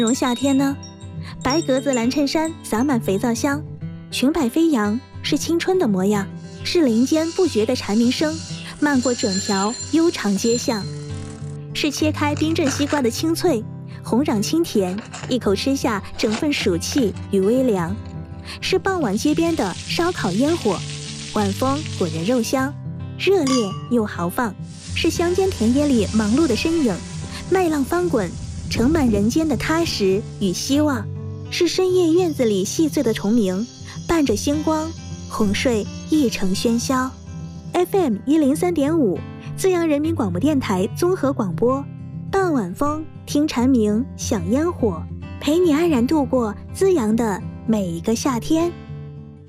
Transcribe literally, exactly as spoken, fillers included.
容夏天呢？白格子蓝衬衫洒满肥皂香，裙摆飞扬，是青春的模样，是林间不绝的蝉鸣声，漫过整条悠长街巷，是切开冰镇西瓜的清脆，红壤清甜，一口吃下整份暑气与微凉，是傍晚街边的烧烤烟火，晚风裹人肉香，热烈又豪放，是乡间田野里忙碌的身影，麦浪翻滚，盛满人间的踏实与希望，是深夜院子里细碎的虫鸣，伴着星光，哄睡一城喧嚣。 F M 一零三点五，资阳人民广播电台综合广播，傍晚风，听蝉鸣，享烟火，陪你安然度过资阳的每一个夏天。